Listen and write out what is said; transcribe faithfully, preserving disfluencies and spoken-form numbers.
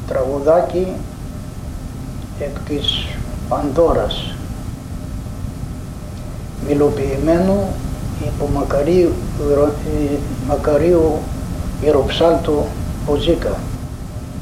τραγουδάκι εκ της Πανδώρας, μιλοποιημένο υπό Μακαρίου, Μακαρίου Ιεροψάλτου Ποζίκα.